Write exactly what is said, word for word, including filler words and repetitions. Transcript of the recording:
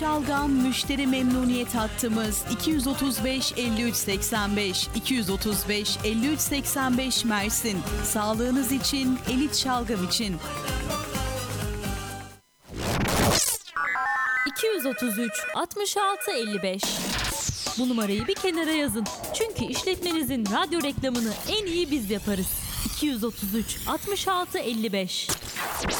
Şalgam müşteri memnuniyet hattımız iki yüz otuz beş elli üç seksen beş iki yüz otuz beş elli üç seksen beş Mersin. Sağlığınız için, elit şalgam için. iki yüz otuz üç altmış altı elli beş. Bu numarayı bir kenara yazın. Çünkü işletmenizin radyo reklamını en iyi biz yaparız. iki yüz otuz üç altmış altı elli beş.